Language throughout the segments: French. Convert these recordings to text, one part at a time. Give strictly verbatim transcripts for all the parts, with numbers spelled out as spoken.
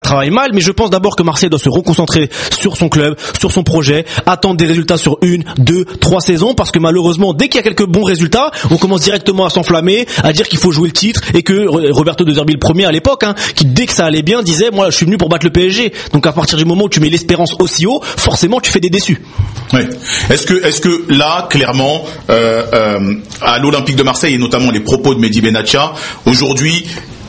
travaille mal, mais je pense d'abord que Marseille doit se reconcentrer sur son club, sur son projet, attendre des résultats sur une, deux, trois saisons, parce que malheureusement, dès qu'il y a quelques bons résultats, on commence directement à s'enflammer, à dire qu'il faut jouer le titre, et que Roberto De Zerbi, le premier à l'époque, hein, qui dès que ça allait bien disait, moi je suis venu pour battre le P S G. Donc à partir du moment où tu mets l'espérance aussi haut, forcément tu fais des déçus. Oui. Est-ce que, est-ce que là, clairement, euh, euh, à l'Olympique de Marseille et notamment les propos de Mehdi Benatia, aujourd'hui,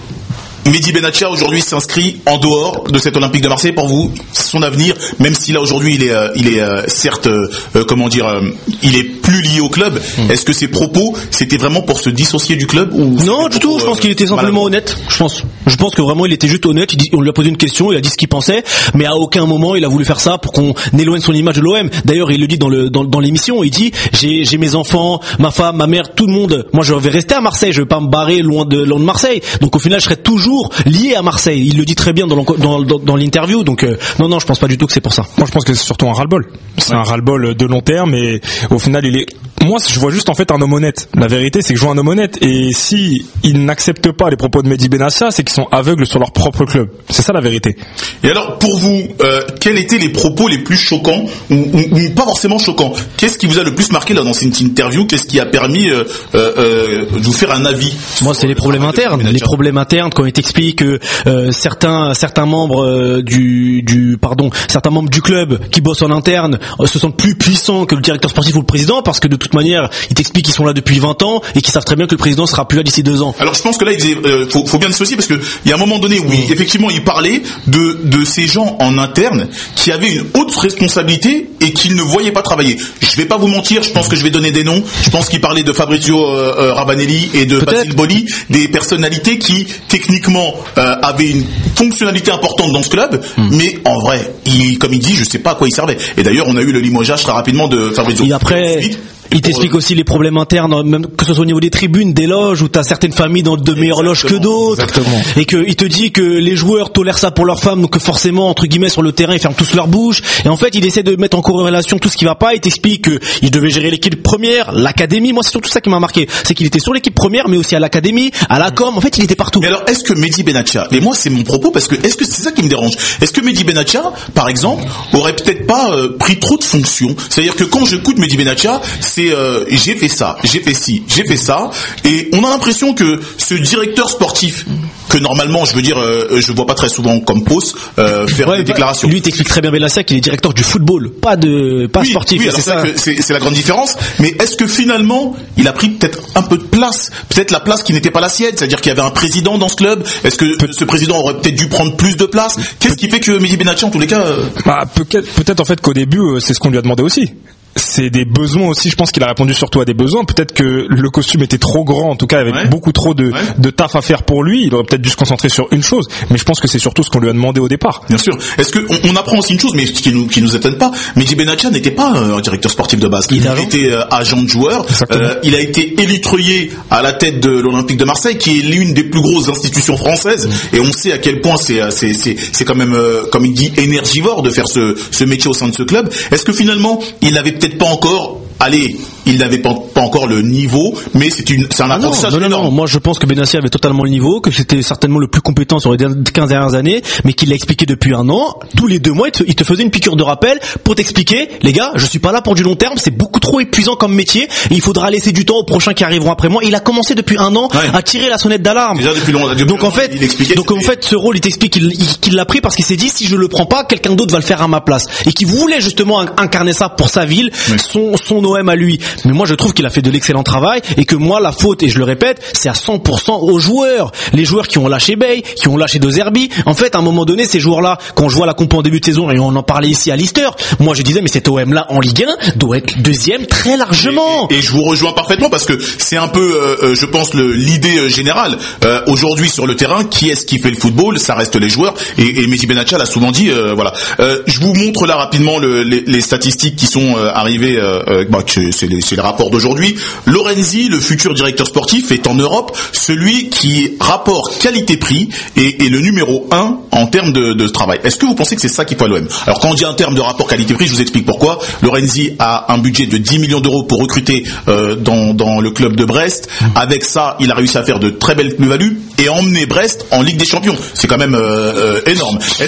Mehdi Benatia aujourd'hui s'inscrit en dehors de cet Olympique de Marseille pour vous, son avenir, même si là aujourd'hui il est, euh, il est euh, certes, euh, comment dire, euh, il est plus lié au club. Mmh. Est-ce que ses propos c'était vraiment pour se dissocier du club ou non du tout. Euh, je pense qu'il était simplement honnête. Je pense, je pense que vraiment il était juste honnête. Il dit, on lui a posé une question, il a dit ce qu'il pensait, mais à aucun moment il a voulu faire ça pour qu'on éloigne son image de l'O M. D'ailleurs, il le dit dans le dans, dans l'émission. Il dit j'ai j'ai mes enfants, ma femme, ma mère, tout le monde. Moi, je vais rester à Marseille. Je vais pas me barrer loin de loin de Marseille. Donc au final, je serai toujours lié à Marseille. Il le dit très bien dans, dans, dans, dans l'interview. Donc euh, non, non, je pense pas du tout que c'est pour ça. Moi, je pense que c'est surtout un ras-le-bol. C'est ouais. un ras-le-bol de long terme et au final, il est. Moi, je vois juste en fait un homme honnête. La vérité, c'est que je vois un homme honnête et si ils n'acceptent pas les propos de Mehdi Benatia, c'est qu'ils sont aveugles sur leur propre club. C'est ça la vérité. Et alors, pour vous, euh, quels étaient les propos les plus choquants ou, ou, ou pas forcément choquants? Qu'est-ce qui vous a le plus marqué là dans cette interview? Qu'est-ce qui a permis euh, euh, de vous faire un avis? Moi, c'est les problèmes internes. Les problèmes internes quand il t'explique que euh, certains certains membres euh, du du pardon certains membres du club qui bossent en interne euh, se sentent plus puissants que le directeur sportif ou le président parce que de toute manière ils t'expliquent qu'ils sont là depuis vingt ans et qu'ils savent très bien que le président sera plus là d'ici deux ans. Alors je pense que là il disait, euh, faut, faut bien dissocier parce que il y a un moment donné où il, effectivement il parlait de de ces gens en interne qui avaient une haute responsabilité et qu'ils ne voyaient pas travailler. Je vais pas vous mentir, je pense que je vais donner des noms. Je pense qu'il parlait de Fabrizio euh, euh, Ravanelli et de Basile Boli, des personnalités qui techniquement euh, avaient une fonctionnalité importante dans ce club, mmh. mais en vrai, il, comme il dit, je sais pas à quoi il servait. Et d'ailleurs, on a eu le limogeage très rapidement de Fabrizio. Et après, il t'explique aussi les problèmes internes, même que ce soit au niveau des tribunes, des loges, où t'as certaines familles dans de meilleures loges que d'autres. Exactement. Et qu'il te dit que les joueurs tolèrent ça pour leurs femmes, donc que forcément, entre guillemets, sur le terrain, ils ferment tous leur bouche. Et en fait, il essaie de mettre en corrélation tout ce qui va pas. Il t'explique qu'il devait gérer l'équipe première, l'académie. Moi, c'est surtout ça qui m'a marqué. C'est qu'il était sur l'équipe première, mais aussi à l'académie, à la com. En fait, il était partout. Mais alors, est-ce que Mehdi Benatia, et moi, c'est mon propos, parce que est-ce que c'est ça qui me dérange? Est-ce que Mehdi Benatia, par exemple, aurait peut-être pas euh, pris trop de fonctions? C'est-à-dire que quand j'écoute Mehdi Benatia, c'est euh, j'ai fait ça, j'ai fait ci, j'ai fait ça, et on a l'impression que ce directeur sportif, que normalement, je veux dire, euh, je vois pas très souvent comme pause, euh, faire ouais, des bah, déclarations. Lui, t'explique très bien Benatia qu'il est directeur du football, pas de, pas oui, sportif. Oui, alors c'est ça, que c'est, c'est la grande différence. Mais est-ce que finalement, il a pris peut-être un peu de place, peut-être la place qui n'était pas la sienne, c'est-à-dire qu'il y avait un président dans ce club. Est-ce que Pe- ce président aurait peut-être dû prendre plus de place? Qu'est-ce qui fait que Mehdi Benatia, en tous les cas, euh... bah, peut-être, peut-être en fait qu'au début, euh, c'est ce qu'on lui a demandé aussi. C'est des besoins aussi, je pense qu'il a répondu surtout à des besoins. Peut-être que le costume était trop grand, en tout cas avec ouais. beaucoup trop de, ouais. de taf à faire pour lui. Il aurait peut-être dû se concentrer sur une chose, mais je pense que c'est surtout ce qu'on lui a demandé au départ. Bien sûr. Est-ce que on, on apprend aussi une chose, mais qui nous qui nous étonne pas? Mehdi Benatia n'était pas euh, un directeur sportif de base. Il, il était euh, agent de joueur. Euh, il a été élitreillé à la tête de l'Olympique de Marseille, qui est l'une des plus grosses institutions françaises. Mmh. Et on sait à quel point c'est c'est c'est c'est quand même euh, comme il dit énergivore de faire ce ce métier au sein de ce club. Est-ce que finalement il n'avait peut-être pas encore Allez, il n'avait pas, pas encore le niveau, mais c'est une, c'est un apprentissage non, non, non, non. Moi, je pense que Benatia avait totalement le niveau, que c'était certainement le plus compétent sur les quinze dernières années, mais qu'il l'a expliqué depuis un an. Tous les deux mois, il te, il te faisait une piqûre de rappel pour t'expliquer, les gars, je suis pas là pour du long terme, c'est beaucoup trop épuisant comme métier, et il faudra laisser du temps aux prochains qui arriveront après moi. Il a commencé depuis un an ouais. à tirer la sonnette d'alarme. Déjà depuis longtemps. Donc en fait, donc en fait, ce rôle, il t'explique qu'il, qu'il l'a pris parce qu'il s'est dit, si je le prends pas, quelqu'un d'autre va le faire à ma place, et qu'il voulait justement incarner ça pour sa ville, oui. son, son O M à lui. Mais moi je trouve qu'il a fait de l'excellent travail et que moi la faute, et je le répète, c'est à cent pour cent aux joueurs. Les joueurs qui ont lâché Bey, qui ont lâché De Zerbi. En fait à un moment donné ces joueurs-là, quand je vois la compo en début de saison, et on en parlait ici à Lister, moi je disais mais cet O M là en Ligue un doit être deuxième très largement. Et, et, et je vous rejoins parfaitement parce que c'est un peu euh, je pense le, l'idée générale. Euh, aujourd'hui sur le terrain, qui est-ce qui fait le football? Ça reste les joueurs, et, et Mehdi Benatia l'a souvent dit. Euh, voilà. Euh, je vous montre là rapidement le, les, les statistiques qui sont euh, arrivées. Euh, bah, c'est, c'est les, c'est le rapport d'aujourd'hui. Lorenzi, le futur directeur sportif, est en Europe celui qui rapport qualité-prix est, est le numéro un en termes de, de travail. Est-ce que vous pensez que c'est ça qu'il faut à l'O M? Alors quand on dit en termes de rapport qualité-prix, je vous explique pourquoi. Lorenzi a un budget de dix millions d'euros pour recruter euh, dans, dans le club de Brest. Avec ça, il a réussi à faire de très belles plus-values et emmener Brest en Ligue des Champions. C'est quand même euh, euh, énorme. Est-ce